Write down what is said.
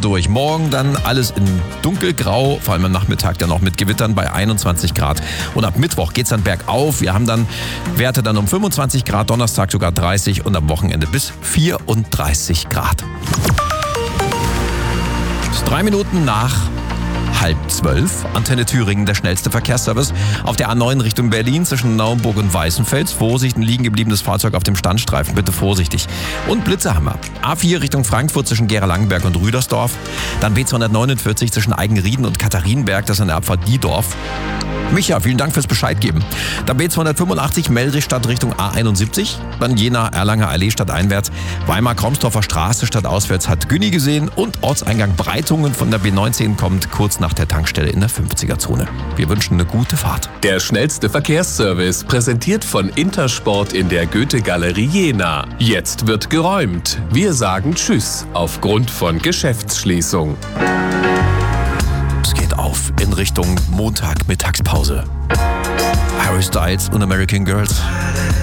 durch. Morgen dann alles in dunkelgrau, vor allem am Nachmittag dann auch mit Gewittern bei 21 Grad. Und ab Mittwoch geht's dann bergauf. Wir haben dann Werte dann um 25 Grad, Donnerstag sogar 30 und am Wochenende bis 34 Grad. 3 Minuten nach 11:30. Antenne Thüringen, der schnellste Verkehrsservice. Auf der A9 Richtung Berlin zwischen Naumburg und Weißenfels. Vorsicht, ein liegen gebliebenes Fahrzeug auf dem Standstreifen. Bitte vorsichtig. Und Blitze haben wir. A4 Richtung Frankfurt zwischen Gera-Langenberg und Rüdersdorf. Dann B249 zwischen Eigenrieden und Katharinenberg. Das ist an der Abfahrt Diedorf. Micha, vielen Dank fürs Bescheid geben. Dann B285 Meldrichstadt Richtung A71. Dann Jena Erlanger Allee stadteinwärts. Weimar-Kromsdorfer Straße stadtauswärts hat Günni gesehen. Und Ortseingang Breitungen von der B19 kommt kurz nach der Tankstelle in der 50er-Zone. Wir wünschen eine gute Fahrt. Der schnellste Verkehrsservice, präsentiert von Intersport in der Goethe-Galerie Jena. Jetzt wird geräumt. Wir sagen Tschüss aufgrund von Geschäftsschließung. Es geht auf in Richtung Montag-Mittagspause. Harry Styles und American Girls.